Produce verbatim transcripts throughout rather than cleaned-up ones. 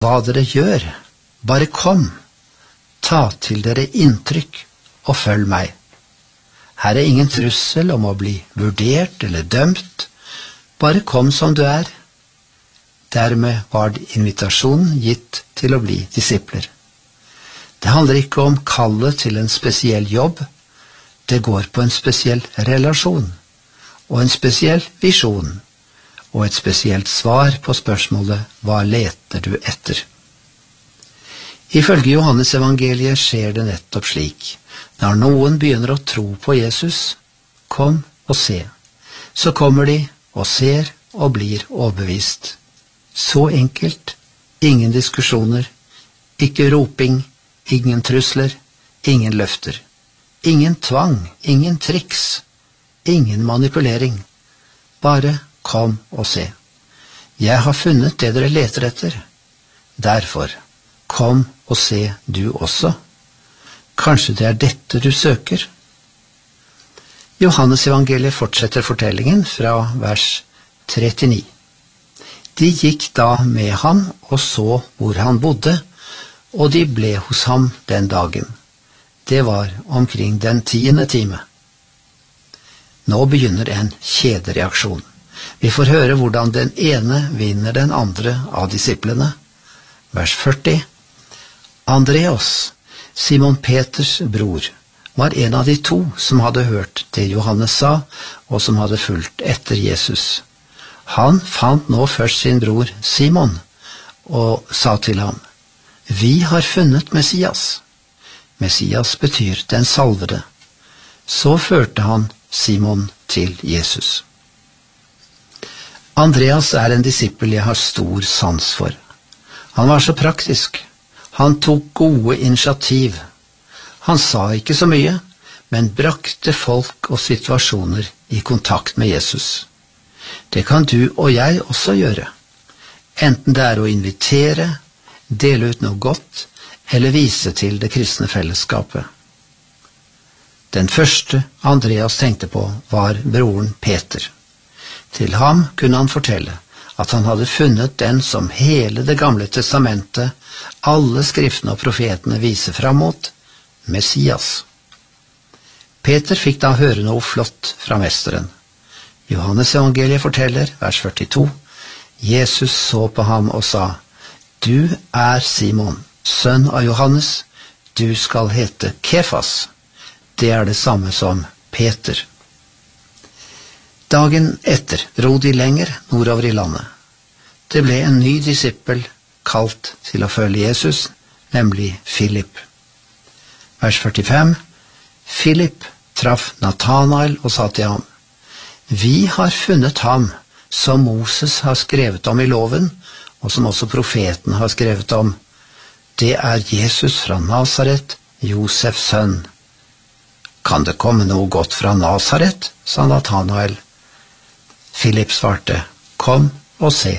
hva dere gjør, bare kom, ta til dere inntrykk og følg meg. Her er ingen trussel om å bli vurdert eller dømt, bare kom som du er. Dermed var invitasjonen gitt til å bli disipler. Det handler ikke om kallet til en spesiell jobb, det går på en spesiell relasjon, og en spesiell visjon, og et spesielt svar på spørsmålet «Hva leter du etter?». Ifølge Johannes evangeliet skjer det nettopp slik. Når noen begynner å tro på Jesus, kom og se. Så kommer de og ser og blir overbevist. Så enkelt, ingen diskusjoner, ikke roping, ingen trusler, ingen løfter. Ingen tvang, ingen triks, ingen manipulering. Bare kom og se. Jeg har funnet det dere leter etter. Derfor, kom og se du også. Kanskje det er dette du søker? Johannes evangeliet fortsetter fortellingen fra vers trettini. De gikk da med ham og så hvor han bodde, og de ble hos ham den dagen. Det var omkring den tiende time. Nå begynner en kjedereaksjon. Vi får høre hvordan den ene vinner den andre av disiplene. Vers førti. Andreas, Simon Peters bror, var en av de to som hadde hørt det Johannes sa, og som hadde fulgt etter Jesus. Han fant nå først sin bror Simon, og sa til ham, «Vi har funnet Messias». Messias betyr den salvede. Så førte han Simon til Jesus. Andreas er en disippel jeg har stor sans for. Han var så praktisk. Han tok gode initiativ. Han sa ikke så mye, men brakte folk og situasjoner i kontakt med Jesus. Det kan du og jeg også gjøre. Enten det er å invitere, dele ut noe godt, eller vise til det kristne fellesskapet. Den første Andreas tenkte på var broren Peter. Til ham kunne han fortelle at han hadde funnet den som hele det gamle testamentet, alle skriftene og profetene viser fram mot, Messias. Peter fikk da høre noe flott fra mesteren. Johannes evangeliet forteller, vers førtito, Jesus så på ham og sa, «Du er Simon, sønn av Johannes, du skal hete Kefas». Det er det samme som Peter. Dagen etter dro de lenger nordover i landet. Det ble en ny disippel kalt til å følge Jesus, nemlig Philip. Vers førtifem. Philip traff Nathanael og sa til ham, «Vi har funnet ham som Moses har skrevet om i loven, og som også profeten har skrevet om. Det er Jesus fra Nazaret, Josefs sønn». «Kan det komme noe godt fra Nazaret?» sa Nathanael. Philip svarte, «Kom og se».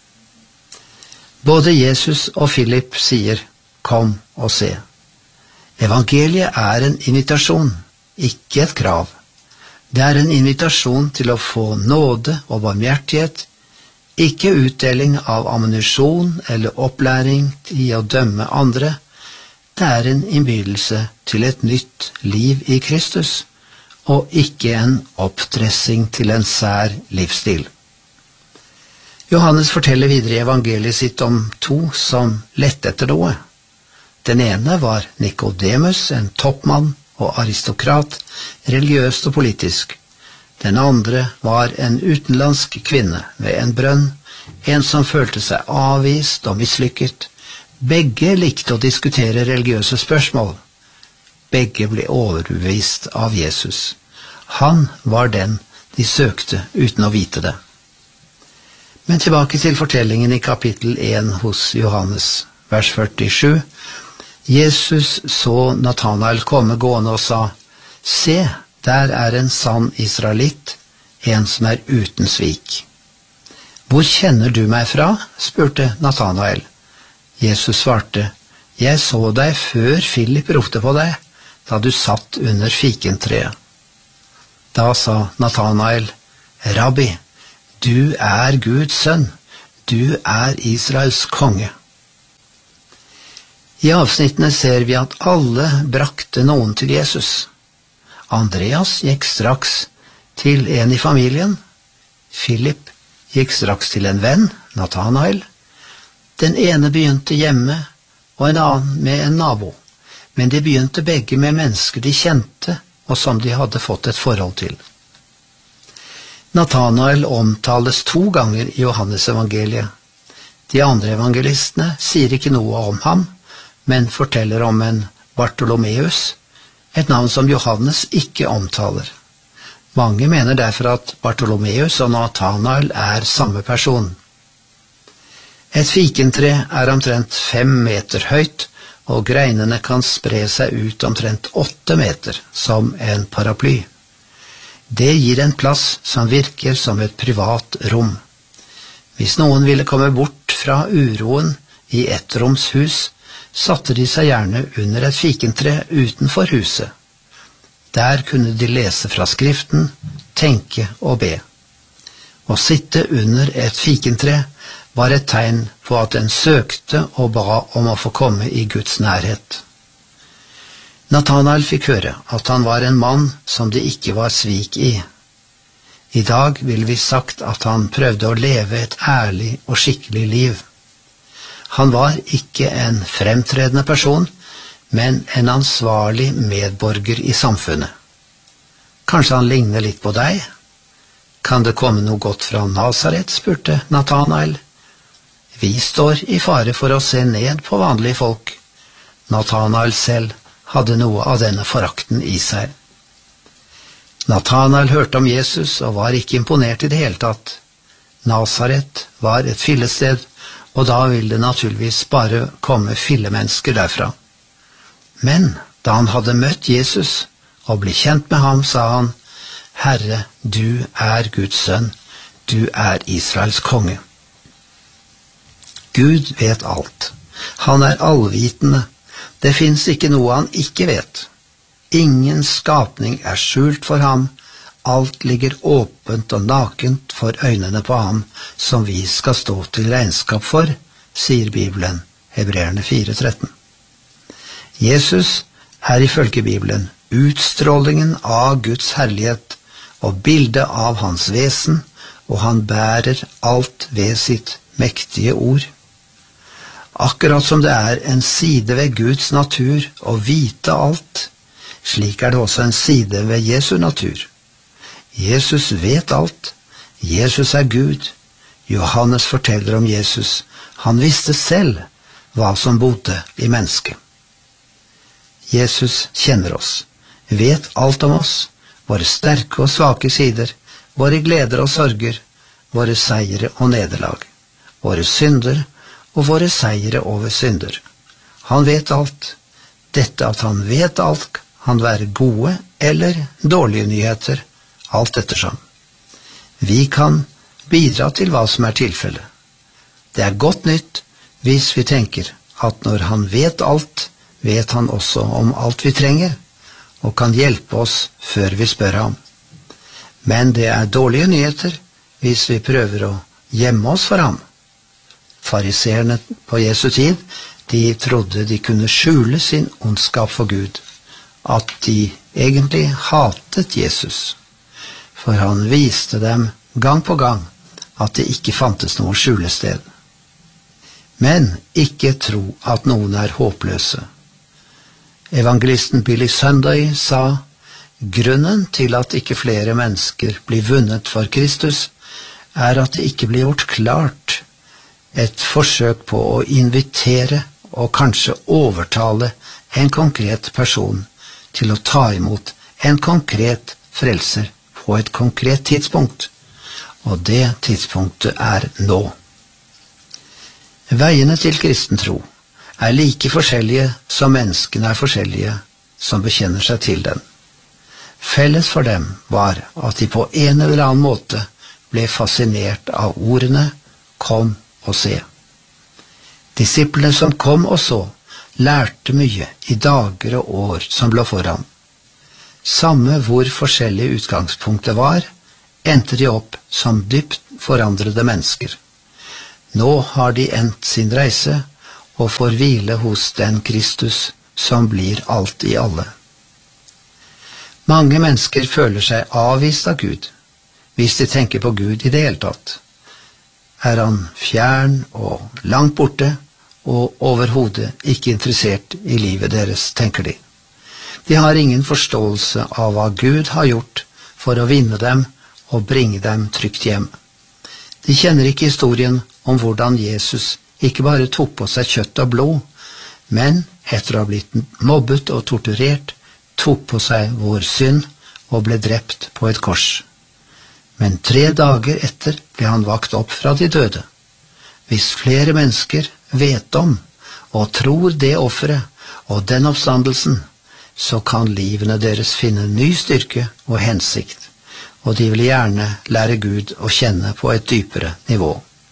Både Jesus og Philip sier, «Kom og se». Evangeliet er en invitasjon, ikke et krav. Det er en invitasjon til å få nåde og barmhjertighet, ikke utdeling av ammunisjon eller opplæring i å dømme andre. Det er en innbydelse til et nytt liv i Kristus, og ikke en oppdressing til en sær livsstil. Johannes forteller videre i evangeliet sitt om to som lette etter noe. Den ene var Nikodemus, en toppmann og aristokrat, religiøst og politisk. Den andre var en utenlandsk kvinne ved en brønn, en som følte seg avvist og mislykket. Begge likte å diskutere religiøse spørsmål. Begge ble overbevist av Jesus. Han var den de søkte uten å vite det. Men tilbake til fortellingen i kapittel én hos Johannes, vers førtisju. Jesus så Nathanael komme gående og sa, «Se, der er en sann israelitt, en som er uten svik». «Hvor kjenner du meg fra?» spurte Nathanael. Jesus svarte, «Jeg så deg før Philip ropte på deg, da du satt under fikentreet». Da sa Nathanael, «Rabbi, du er Guds sønn, du er Israels konge». I avsnittene ser vi at alle brakte noen til Jesus. Andreas gikk straks til en i familien. Philip gikk straks til en venn, Nathanael. Den ene begynte hjemme, og en annen med en nabo. Men de begynte begge med mennesker de kjente, og som de hadde fått et forhold til. Nathanael omtales to ganger i Johannes evangeliet. De andre evangelistene sier ikke noe om ham, men forteller om en Bartolomeus, et navn som Johannes ikke omtaler. Mange mener derfor at Bartolomeus og Nathanael er samme person. Et fikentre er omtrent fem meter høyt, og greinene kan spre seg ut omtrent åtte meter, som en paraply. Det gir en plass som virker som et privat rom. Hvis noen ville komme bort fra uroen i ettromshus, satte de seg gjerne under et fikentre utenfor huset. Der kunne de lese fra Skriften, tenke og be. Å sitte under et fikentre var et tegn på at en søkte og ba om å få komme i Guds nærhet. Nathanael fikk høre at han var en mann som det ikke var svik i. I dag vil vi sagt at han prøvde å leve et ærlig og skikkelig liv. Han var ikke en fremtredende person, men en ansvarlig medborger i samfunnet. Kanskje han ligner litt på deg? Kan det komme noe godt fra Nazaret, spurte Nathanael. Vi står i fare for å se ned på vanlige folk. Nathanael selv hadde noe av denne forakten i seg. Nathanael hørte om Jesus og var ikke imponert i det hele tatt. Nazaret var et fillested, og da vil det naturligvis bare komme fillemennesker derfra. Men da han hadde møtt Jesus og ble kjent med ham, sa han, «Herre, du er Guds sønn, du er Israels konge.» Gud vet alt. Han er allvitende. Det finnes ikke noe han ikke vet. Ingen skapning er skjult for ham. Alt ligger åpent og nakent for øynene på ham, som vi skal stå til regnskap for, sier Bibelen, Hebreerne fire tretten. Jesus er ifølge Bibelen utstrålingen av Guds herlighet og bildet av hans vesen, og han bærer alt ved sitt mektige ord. Akkurat som det er en side ved Guds natur å vite alt, slik er det også en side ved Jesu natur. Jesus vet alt. Jesus er Gud. Johannes forteller om Jesus. Han visste selv hva som bodde i mennesket. Jesus kjenner oss, vet alt om oss, våre sterke og svake sider, våre gleder og sorger, våre seire og nederlag, våre synder og våre seire over synder. Han vet alt. Dette at han vet alt, kan være gode eller dårlige nyheter, alt ettersom. Vi kan bidra til hva som er tilfellet. Det er godt nytt hvis vi tenker at når han vet alt, vet han også om alt vi trenger, og kan hjelpe oss før vi spør ham. Men det er dårlige nyheter hvis vi prøver å gjemme oss for ham. Fariseerne på Jesu tid, de trodde de kunne skjule sin ondskap for Gud, at de egentlig hatet Jesus. For han viste dem gang på gang at det ikke fantes noe skjulested. Men ikke tro at noen er håpløse. Evangelisten Billy Sunday sa, grunnen til at ikke flere mennesker blir vunnet for Kristus, er at det ikke blir gjort klart et forsøk på å invitere og kanskje overtale en konkret person til å ta imot en konkret frelser på et konkret tidspunkt, og det tidspunktet er nå. Veiene til kristen tro er like forskjellige som menneskene er forskjellige som bekjenner seg til den. Felles for dem var at de på en eller annen måte ble fascinert av ordene «kom og se». Disiplene som kom og så, lærte mye i dager og år som lå foran. Samme hvor forskjellig utgangspunktet var, endte de opp som dypt forandrede mennesker. Nå har de endt sin reise, og får hvile hos den Kristus som blir alt i alle. Mange mennesker føler seg avvist av Gud, hvis de tenker på Gud i det hele tatt. Er han fjern og langt borte, og overhodet ikke interessert i livet deres, tenker de. De har ingen forståelse av hva Gud har gjort for å vinne dem og bringe dem trygt hjem. De kjenner ikke historien om hvordan Jesus ikke bare tok på seg kjøtt og blod, men etter å ha blitt mobbet og torturert, tok på seg vår synd og ble drept på et kors. Men tre dager etter ble han vakt opp fra de døde. Hvis flere mennesker vet om og tror det offeret og den oppstandelsen, så kan livene deres finne ny styrke og hensikt, og de vil gjerne lære Gud å kjenne på et dypere nivå.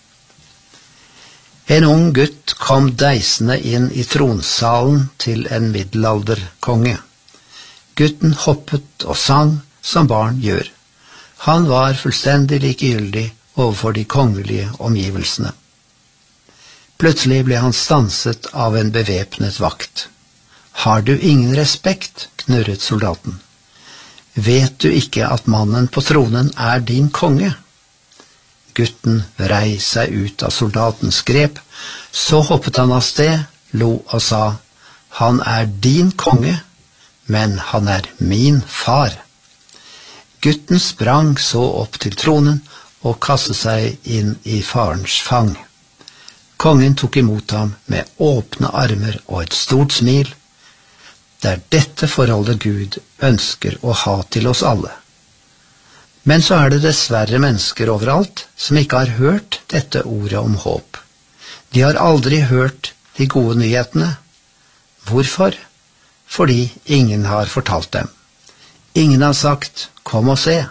En ung gutt kom deisende inn i tronsalen til en middelalderkonge. Gutten hoppet og sang som barn gjør. Han var fullstendig likegyldig overfor de kongelige omgivelsene. Plutselig ble han stanset av en bevæpnet vakt. «Har du ingen respekt?» knurret soldaten. «Vet du ikke at mannen på tronen er din konge?» Gutten vrei seg ut av soldatens grep, så hoppet han av sted, lo og sa, «Han er din konge, men han er min far.» Gutten sprang så opp til tronen og kastet seg inn i farens fang. Kongen tok imot ham med åpne armer og et stort smil. Det er dette forholdet Gud ønsker å ha til oss alle. Men så er det dessverre mennesker overalt som ikke har hørt dette ordet om håp. De har aldri hørt de gode nyhetene. Hvorfor? Fordi ingen har fortalt dem. Ingen har sagt, kom og se.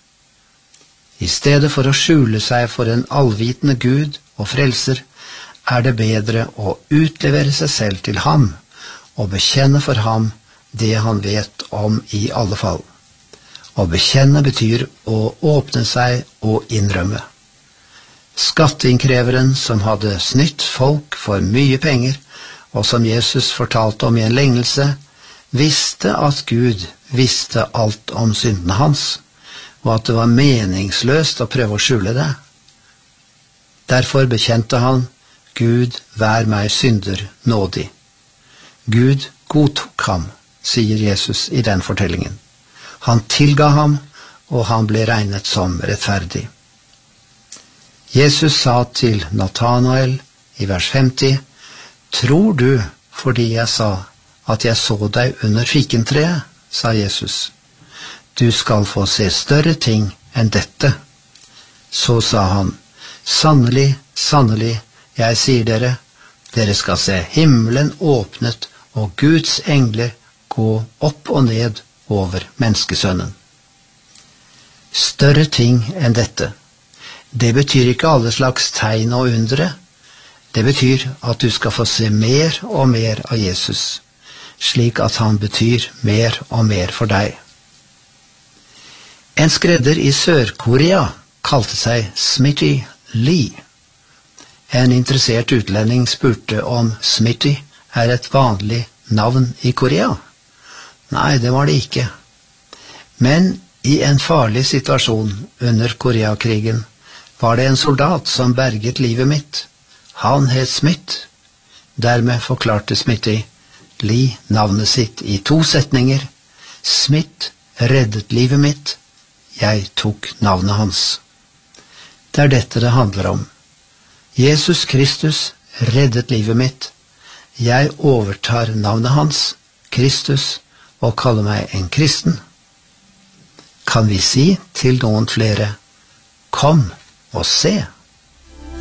I stedet for å skjule seg for en allvitende Gud og frelser, er det bedre å utlevere seg selv til ham og bekjenne for ham det han vet om i alle fall. Å bekjenne betyr å åpne seg og innrømme. Skatteinnkreveren som hadde snytt folk for mye penger, og som Jesus fortalte om i en lignelse, visste at Gud visste alt om syndene hans, og at det var meningsløst å prøve å skjule det. Derfor bekjente han, Gud, vær meg synder nådig. Gud godtok ham, sier Jesus i den fortellingen. Han tilga ham, og han ble regnet som rettferdig. Jesus sa til Nathanael i vers femti, «Tror du, fordi jeg sa at jeg så deg under fikentreet?» sa Jesus. «Du skal få se større ting enn dette.» Så sa han, «Sannelig, sannelig, jeg sier dere, dere skal se himmelen åpnet og Guds engler gå opp og ned over menneskesønnen.» Større ting enn dette. Det betyr ikke alle slags tegn og undre. Det betyr at du skal få se mer og mer av Jesus, slik at han betyr mer og mer for deg. En skredder i Sør-Korea kalte seg Smitty Lee. En interessert utlending spurte om Smitty er et vanlig navn i Korea. Nei, det var det ikke. Men i en farlig situasjon under Koreakrigen var det en soldat som berget livet mitt. Han het Smith. Dermed forklarte Smitty Lee navnet sitt i to setninger. Smith reddet livet mitt. Jeg tok navnet hans. Det er dette det handler om. Jesus Kristus reddet livet mitt. Jeg overtar navnet hans, Kristus, og kaller meg en kristen. Kan vi si til noen flere, kom og se?